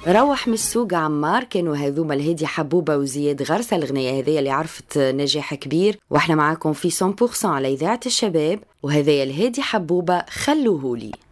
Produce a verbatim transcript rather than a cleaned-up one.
روح من السوق عمار، كانوا هذوما الهادي حبوبة وزياد غرسة. الغنية هذية اللي عرفت نجاح كبير، واحنا معاكم في مية بالمية على إذاعة الشباب، وهذية الهادي حبوبة خلوهولي.